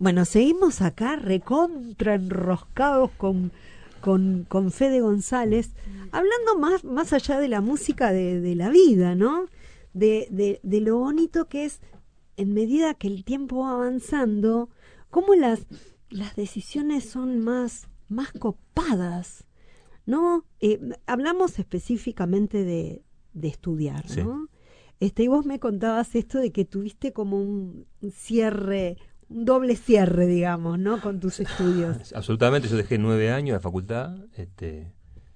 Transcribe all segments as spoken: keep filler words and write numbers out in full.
Bueno, seguimos acá recontra enroscados con, con, con Fede González, hablando más, más allá de la música de, de la vida, ¿no? De, de, de lo bonito que es, en medida que el tiempo va avanzando, cómo las, las decisiones son más, más copadas, ¿no? Eh, hablamos específicamente de, de estudiar, ¿no? Sí. Este, y vos me contabas esto de que tuviste como un cierre, un doble cierre, digamos, ¿no? Con tus estudios. Absolutamente, yo dejé nueve años de facultad, este,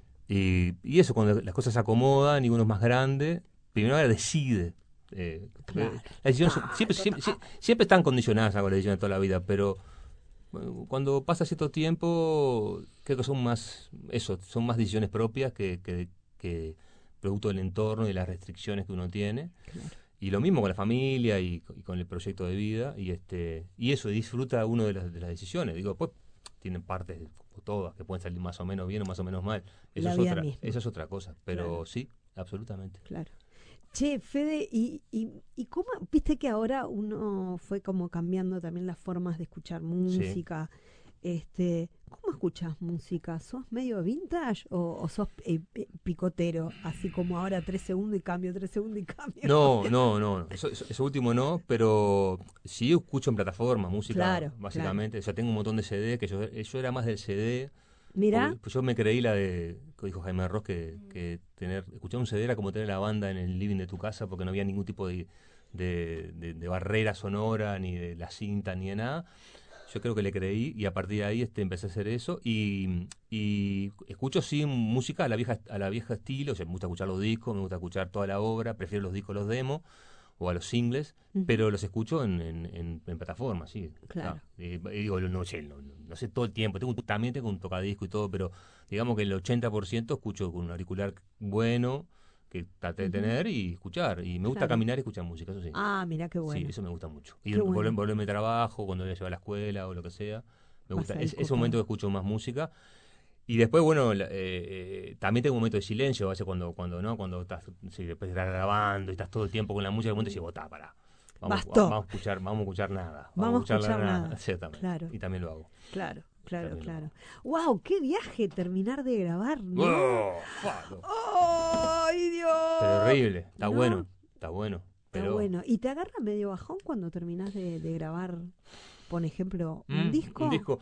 y, y eso, cuando las cosas se acomodan y uno es más grande, primero decide. Eh, claro, las decisiones claro, siempre, siempre, siempre, siempre están condicionadas con las decisiones de toda la vida, pero bueno, cuando pasa cierto tiempo, creo que son más, eso, son más decisiones propias que, que, que producto del entorno y de las restricciones que uno tiene. Claro. Y lo mismo con la familia y, y con el proyecto de vida, y este y eso, disfruta uno de las, de las decisiones. Digo, pues tienen partes, como todas, que pueden salir más o menos bien o más o menos mal. Eso, es otra, eso es otra cosa, pero claro. Sí, absolutamente. Claro. Che, Fede, y, y, y cómo, viste que ahora uno fue como cambiando también las formas de escuchar música. Sí. Este, ¿cómo escuchas música? ¿Sos medio vintage o, o sos eh, picotero? Así como ahora tres segundos y cambio, tres segundos y cambio. No, no, no, eso, eso, eso último no, pero sí escucho en plataformas música, claro, básicamente. Claro. O sea, tengo un montón de C D, que yo, yo era más del C D. Mira. Pues yo me creí la de, que dijo Jaime Ross, que, que tener, escuchar un C D era como tener la banda en el living de tu casa, porque no había ningún tipo de, de, de, de barrera sonora, ni de la cinta, ni de nada. Yo creo que le creí y a partir de ahí este, empecé a hacer eso y, y escucho sí música a la vieja a la vieja estilo. O sea, me gusta escuchar los discos, me gusta escuchar toda la obra, prefiero los discos, los demos o a los singles, uh-huh. pero los escucho en, en, en, en plataformas, sí. Claro. Y, y digo, no sé, no, no sé todo el tiempo, tengo, también tengo un tocadisco y todo, pero digamos que el ochenta por ciento escucho con un auricular bueno, que traté de tener y escuchar. Y me gusta claro. caminar y escuchar música, eso sí. Ah, mira qué bueno. Sí, eso me gusta mucho. Y bueno. volver, volverme a trabajo, cuando voy a llevar a la escuela o lo que sea. Me gusta. Es, ese momento que escucho más música. Y después, bueno, eh, eh, también tengo un momento de silencio, a veces cuando, cuando no, cuando estás, sí, después estás grabando y estás todo el tiempo con la música, de momento dices, botá, pará. Vamos, vamos a escuchar, vamos a escuchar nada. Vamos, vamos a escuchar nada. nada. Exactamente. Claro. Y también lo hago. Claro. Claro, claro. ¡Wow! ¡Qué viaje terminar de grabar! ¿No? ¡Oh! ¡Ay, Dios! Terrible. Está ¿no? bueno. Está bueno. Está pero... bueno. ¿Y te agarra medio bajón cuando terminás de, de grabar, por ejemplo, un mm, disco? Un disco.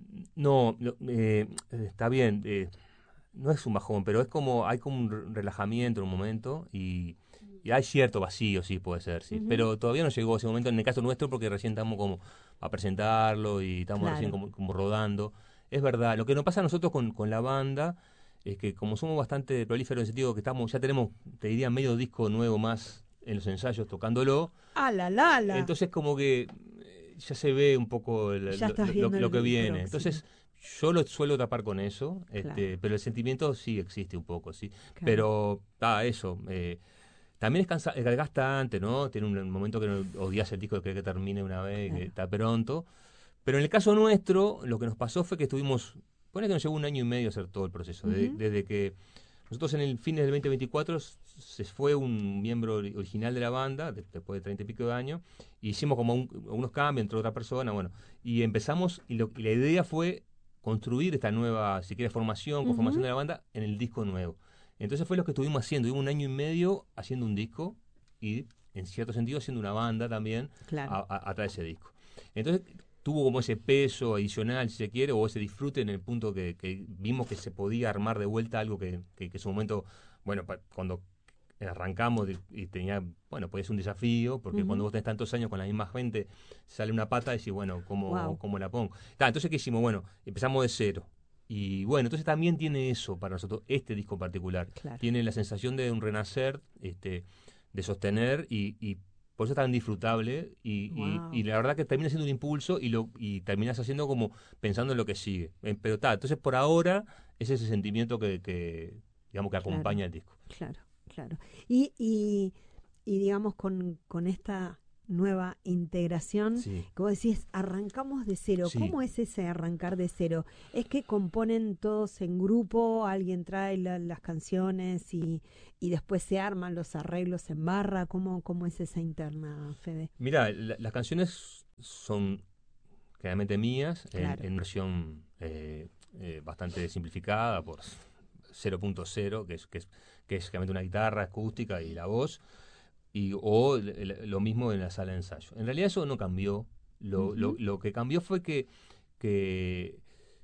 No, no eh, está bien. Eh, no es un bajón, pero es como, hay como un relajamiento en un momento y, y hay cierto vacío, sí, puede ser, sí. Uh-huh. Pero todavía no llegó ese momento en el caso nuestro porque recién estamos como a presentarlo y estamos claro. recién como, como rodando. Es verdad, lo que nos pasa a nosotros con, con la banda es que como somos bastante prolíferos en el sentido que estamos, ya tenemos, te diría, medio disco nuevo más en los ensayos tocándolo. ¡Ah, la, la, la! Entonces como que ya se ve un poco el, lo, lo, lo, lo que viene. Próximo. Entonces yo lo suelo tapar con eso, este, claro. pero el sentimiento sí existe un poco, sí. Claro. Pero, ah, eso, eh, también es, cansa, es gastante, ¿no? Tiene un, un momento que no odias el disco, que cree que termine una vez, claro. que está pronto. Pero en el caso nuestro, lo que nos pasó fue que estuvimos, pone que nos llevó un año y medio hacer todo el proceso, uh-huh. de, desde que nosotros en el fines del veinte veinticuatro se fue un miembro original de la banda, después de treinta y pico de años, y hicimos como un, unos cambios entre otra persona, bueno, y empezamos, y, lo, y la idea fue construir esta nueva, si quieres, formación, conformación uh-huh. de la banda en el disco nuevo. Entonces fue lo que estuvimos haciendo, tuvimos un año y medio haciendo un disco y, en cierto sentido, haciendo una banda también claro. a, a, atrás de ese disco. Entonces tuvo como ese peso adicional, si se quiere, o ese disfrute en el punto que, que vimos que se podía armar de vuelta algo que, que, que en su momento, bueno, pa, cuando arrancamos y, y tenía, bueno, pues es un desafío, porque uh-huh. cuando vos tenés tantos años con la misma gente, sale una pata y decís, bueno, ¿cómo, wow. ¿cómo la pongo? Ta, entonces, ¿qué hicimos? Bueno, empezamos de cero. Y bueno, entonces también tiene eso para nosotros, este disco en particular. Claro. Tiene la sensación de un renacer, este, de sostener y, y por eso es tan disfrutable y, wow. y, y la verdad que termina siendo un impulso y lo y terminas haciendo como pensando en lo que sigue. Pero está, entonces por ahora es ese sentimiento que, que digamos que acompaña claro, el disco. Claro, claro. Y, y, y digamos con, con esta nueva integración, sí. como decís, arrancamos de cero. Sí. ¿Cómo es ese arrancar de cero? ¿Es que componen todos en grupo, alguien trae la, las canciones y, y después se arman los arreglos en barra? ¿Cómo, cómo es esa interna, Fede? Mira, la, las canciones son generalmente mías, claro. en, en versión eh, eh, bastante simplificada por cero punto cero, que es, que es que es generalmente una guitarra acústica y la voz, y o lo mismo en la sala de ensayo. En realidad eso no cambió. Lo, uh-huh. lo, lo que cambió fue que, que,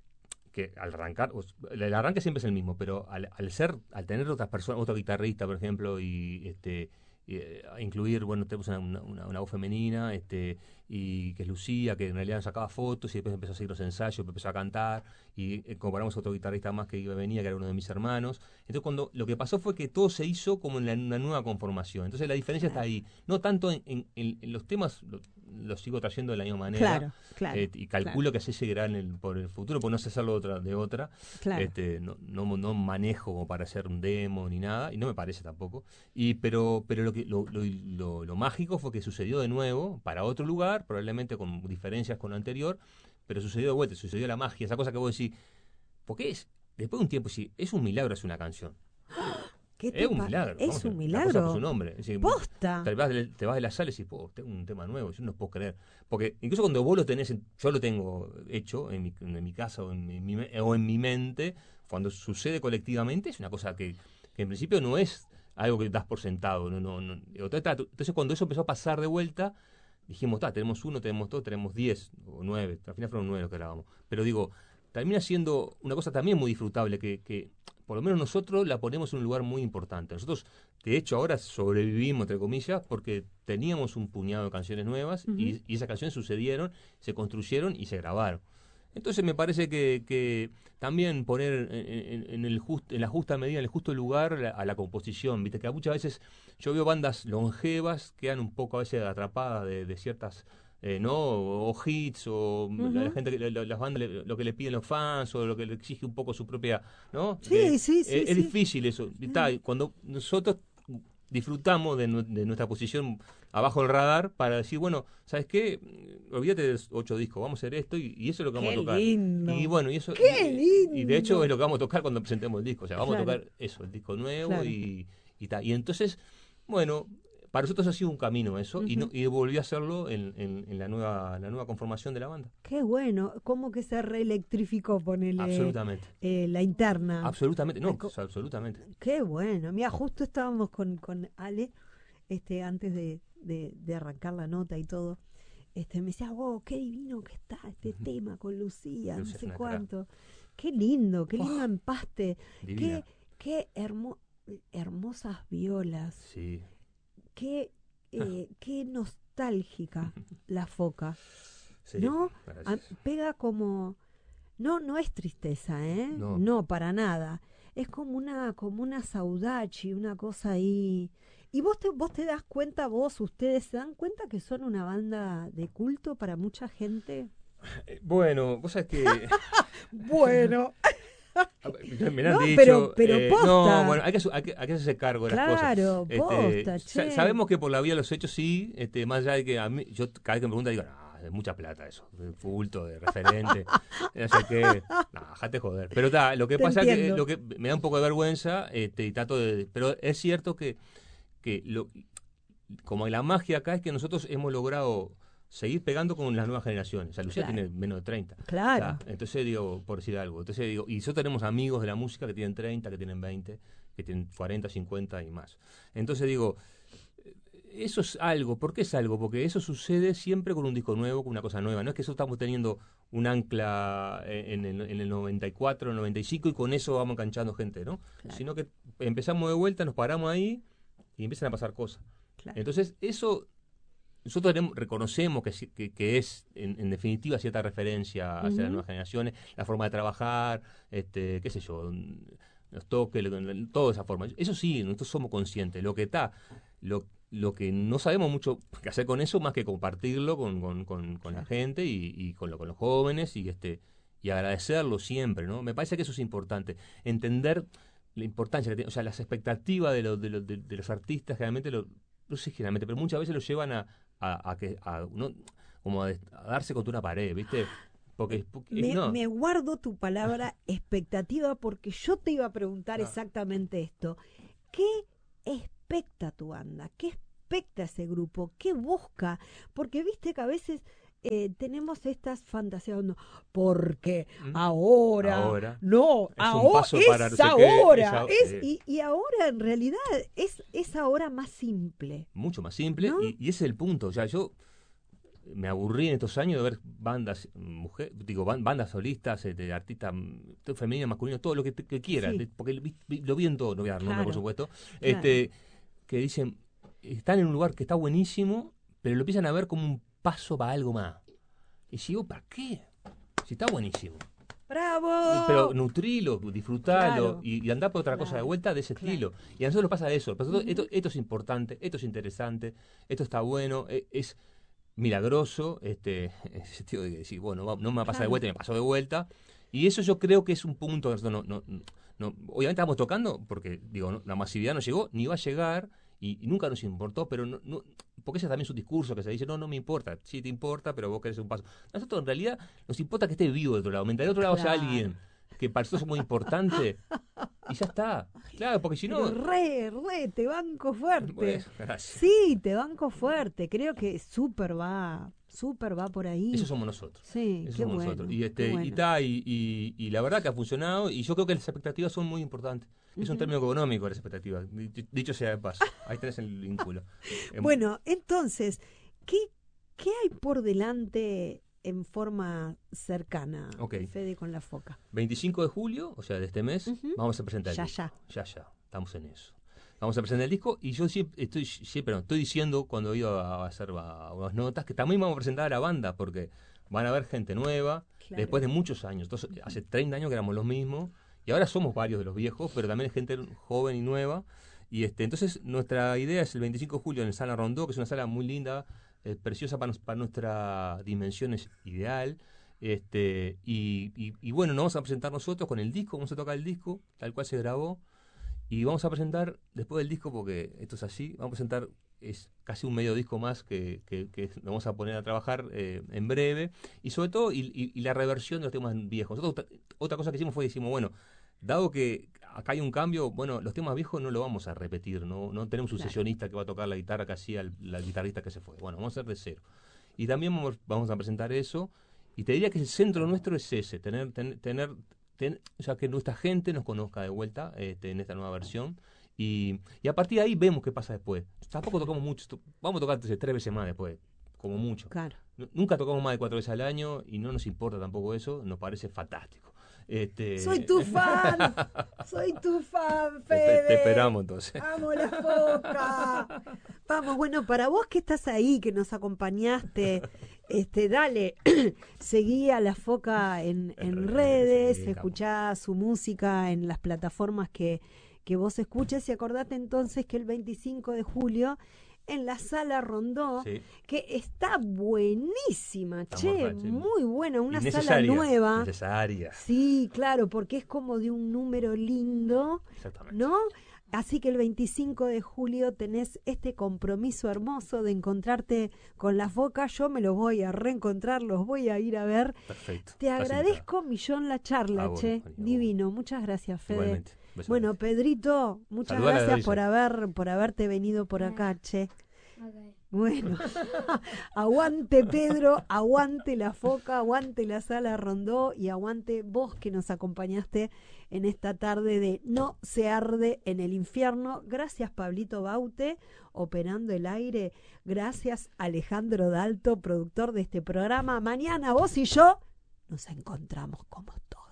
que al arrancar, el arranque siempre es el mismo, pero al, al ser, al tener otras personas, otro guitarrista, por ejemplo, y este y, eh, incluir, bueno, tenemos una, una, una voz femenina, este, y que es Lucía, que en realidad nos sacaba fotos y después empezó a seguir los ensayos, empezó a cantar, y eh, comparamos a otro guitarrista más que iba venía, que era uno de mis hermanos. Entonces cuando lo que pasó fue que todo se hizo como en la, una nueva conformación. Entonces la diferencia claro. está ahí. No tanto en, en, en, en los temas, lo, los sigo trayendo de la misma manera. Claro, claro. Eh, y calculo claro. que así llegará en el, por el futuro, porque no sé hacerlo de otra. De otra. Claro. Este, no, no, no manejo como para hacer un demo ni nada, y no me parece tampoco. Y pero pero lo, que, lo, lo, lo, lo mágico fue que sucedió de nuevo para otro lugar, probablemente con diferencias con lo anterior, pero sucedió de vuelta, sucedió la magia, esa cosa que vos decís, porque es, después de un tiempo, sí, es un milagro hacer una canción. ¿Qué es un milagro. Es vamos, un milagro. La cosa por su nombre. Es decir, ¡Posta! Te vas, de, te vas de la sala y decís, po, tengo un tema nuevo, yo no puedo creer. Porque incluso cuando vos lo tenés, yo lo tengo hecho en mi, en mi casa o en mi, o en mi mente, cuando sucede colectivamente, es una cosa que, que en principio no es algo que das por sentado. No, no, no. Entonces cuando eso empezó a pasar de vuelta, dijimos, ta, tenemos uno, tenemos dos, tenemos diez o nueve. Al final fueron nueve los que grabamos. Pero digo, termina siendo una cosa también muy disfrutable que, que por lo menos nosotros la ponemos en un lugar muy importante. Nosotros, de hecho, ahora sobrevivimos, entre comillas, porque teníamos un puñado de canciones nuevas uh-huh. y, y esas canciones sucedieron, se construyeron y se grabaron. Entonces me parece que, que también poner en, en, en, el just, en la justa medida, en el justo lugar a la, a la composición, viste que muchas veces yo veo bandas longevas que quedan un poco a veces atrapadas de, de ciertas... Eh, ¿no? O hits, o uh-huh. la gente, que, la, las bandas, lo que le piden los fans, o lo que le exige un poco su propia, ¿no? Sí, de, sí, sí. Es, sí. es difícil eso. Está, cuando nosotros disfrutamos de, de nuestra posición abajo del radar para decir, bueno, ¿sabes qué? Olvídate de ocho discos, vamos a hacer esto y, y eso es lo que vamos qué a tocar. Lindo. Y bueno, y eso ¡Qué lindo! Y, y de hecho es lo que vamos a tocar cuando presentemos el disco. O sea, vamos claro. a tocar eso, el disco nuevo claro. y, y tal. Y entonces, bueno, para nosotros ha sido un camino eso, uh-huh. y, no, y volví a hacerlo en, en, en la nueva la nueva conformación de la banda. Qué bueno, como que se reelectrificó, ponele absolutamente. Eh, la interna. Absolutamente, no, co- absolutamente. Qué bueno, mira, justo estábamos con, con Ale, este, antes de, de, de arrancar la nota y todo, este, me decía, wow, qué divino que está este uh-huh. tema con Lucía, no sé cuánto. Cara. Qué lindo, qué lindo oh, empaste. Divina. Qué, qué hermo, hermosas violas. Sí. Qué, eh, qué nostálgica la foca, sí, ¿no? A, pega como, no, no es tristeza, ¿eh? No, no para nada. Es como una, como una saudachi, una cosa ahí. Y vos te, vos te das cuenta, vos, ustedes se dan cuenta que son una banda de culto para mucha gente. Bueno, vos sabés que. bueno. Me han no, dicho, pero, pero eh, posta. No, bueno, hay que, hay que, hay que hacerse cargo de claro, las cosas. Claro, posta, este, che. sa- Sabemos que por la vía de los hechos sí, este, más allá de que a mí, yo cada vez que me preguntan digo, no, es mucha plata eso, de culto, de referente, no sé qué, no, dejate joder. Pero ta, lo que Te pasa es que, entiendo. lo que me da un poco de vergüenza, este, y trato de, pero es cierto que, que lo, como la magia acá es que nosotros hemos logrado seguir pegando con las nuevas generaciones. O sea, Lucía Claro. tiene menos de treinta. Claro. O sea, entonces digo, por decir algo, entonces digo, y nosotros tenemos amigos de la música que tienen treinta, que tienen veinte, que tienen cuarenta, cincuenta y más. Entonces digo, eso es algo. ¿Por qué es algo? Porque eso sucede siempre con un disco nuevo, con una cosa nueva. No es que nosotros estamos teniendo un ancla en el, en el noventa y cuatro, noventa y cinco y con eso vamos enganchando gente, ¿no? Claro. Sino que empezamos de vuelta, nos paramos ahí y empiezan a pasar cosas. Claro. Entonces eso... Nosotros tenemos, reconocemos que, que, que es, en, en definitiva, cierta referencia hacia uh-huh. las nuevas generaciones, la forma de trabajar, este, qué sé yo, los toques, lo, toda esa forma. Eso sí, nosotros somos conscientes. Lo que está, lo, lo que no sabemos mucho qué hacer con eso, más que compartirlo con, con, con, con la gente y, y con, lo, con los jóvenes y este y agradecerlo siempre, ¿no? Me parece que eso es importante. Entender la importancia que tiene, o sea, las expectativas de, lo, de, lo, de, de los artistas, generalmente, lo, no sé generalmente, pero muchas veces lo llevan a A, a que a, no, como a, a darse contra una pared, ¿viste? Porque, porque me, no. me guardo tu palabra expectativa porque yo te iba a preguntar no. exactamente esto. ¿Qué expecta tu banda? ¿Qué expecta ese grupo? ¿Qué busca? Porque viste que a veces eh, tenemos estas fantasías, no, porque mm. ahora, ahora, no, es ahora, un paso es para no sé ahora, qué, es, es, y, y ahora en realidad es, es ahora más simple. Mucho más simple, ¿no? y, y ese es el punto. O sea, yo me aburrí en estos años de ver bandas, mujer, digo, bandas solistas, de artistas femeninos, masculinos, todo lo que, que quieran, sí. porque lo vi en todo, no voy a dar claro. nombre, por supuesto, claro. este, que dicen, están en un lugar que está buenísimo, pero lo empiezan a ver como un paso para algo más. Y digo, ¿para qué? Si está buenísimo. ¡Bravo! Pero nutrilo, disfrutalo claro. y, y andá por otra claro. cosa de vuelta de ese claro. estilo. Y a nosotros nos pasa eso. Nosotros, uh-huh. esto, esto es importante, esto es interesante, esto está bueno, es, es milagroso, este, ese sentido de decir, bueno, no me va a pasar claro. de vuelta, me pasó de vuelta. Y eso yo creo que es un punto que nosotros no, no, no, obviamente estamos tocando, porque digo, no, la masividad no llegó, ni va a llegar, y, y nunca nos importó, pero no, no, porque ese es también su discurso, que se dice, no, no me importa, sí te importa, pero vos querés un paso. A nosotros en realidad nos importa que esté vivo de otro lado, mientras del otro lado claro. haya alguien que para nosotros es muy importante, y ya está. Claro, porque si no... Re, re, te banco fuerte. Pues, gracias. Sí, te banco fuerte. Creo que súper va, súper va por ahí. Eso somos nosotros. Sí, Eso qué somos bueno, nosotros. Y, este, bueno. y, ta, y, y, y la verdad que ha funcionado, y yo creo que las expectativas son muy importantes. Es un uh-huh. término económico, las expectativas. Dicho sea de paso. Ahí tenés el vínculo. Bueno, entonces, ¿qué, qué hay por delante en forma cercana, okay. Fede con la Foca? veinticinco de julio, o sea, de este mes, uh-huh. vamos a presentar el ya, disco. Ya, ya. Ya, estamos en eso. Vamos a presentar el disco y yo siempre estoy, siempre, no, estoy diciendo cuando he ido a hacer a, unas notas que también vamos a presentar a la banda porque van a haber gente nueva, claro. después de muchos años. Entonces, hace treinta años que éramos los mismos y ahora somos varios de los viejos, pero también hay gente joven y nueva. Y este, entonces nuestra idea es el veinticinco de julio en el Sala Rondó, que es una sala muy linda, eh, preciosa para, para nuestra dimensión, es ideal. Este, y, y, y bueno, nos vamos a presentar nosotros con el disco, vamos a tocar el disco, tal cual se grabó. Y vamos a presentar, después del disco, porque esto es así, vamos a presentar, es casi un medio disco más que, que, que nos vamos a poner a trabajar eh, en breve. Y sobre todo, y, y, y la reversión de los temas viejos. Nosotros, otra cosa que hicimos fue, decimos, bueno, dado que acá hay un cambio, bueno, los temas viejos no lo vamos a repetir, no, no tenemos un claro. sesionista que va a tocar la guitarra que hacía el, la guitarrista que se fue. Bueno, vamos a hacer de cero. Y también vamos, vamos a presentar eso. Y te diría que el centro nuestro es ese, tener... tener, tener Ten, ya que nuestra gente nos conozca de vuelta este, en esta nueva versión y, y a partir de ahí vemos qué pasa después. Tampoco tocamos mucho, to- vamos a tocar tres, tres veces más después, como mucho. Claro. N- nunca tocamos más de cuatro veces al año y no nos importa tampoco eso, nos parece fantástico. Este... Soy tu fan, soy tu fan, Fede. Te, te esperamos entonces. Amo la Foca. Vamos, bueno, para vos que estás ahí, que nos acompañaste, este, dale, seguí a la Foca en, en, en redes, sí, escuchá su música en las plataformas que, que vos escuches y acordate entonces que el veinticinco de julio en la Sala Rondó, sí. que está buenísima, está che, mortal, sí. muy buena, una sala nueva. Necesaria. Sí, claro, porque es como de un número lindo, ¿no? Así que el veinticinco de julio tenés este compromiso hermoso de encontrarte con la Foca. Yo me los voy a reencontrar, los voy a ir a ver. Perfecto. Te agradezco millón la charla, ah, che. Bueno, divino. Bueno. Muchas gracias, Fede. Igualmente. Bueno, Pedrito, muchas Saludar gracias por haber por haberte venido por acá, che. Okay. Bueno, aguante Pedro, aguante la Foca, aguante la Sala Rondó y aguante vos que nos acompañaste en esta tarde de No se arde en el infierno. Gracias Pablito Baute, operando el aire. Gracias Alejandro Dalto, productor de este programa. Mañana vos y yo nos encontramos como todos.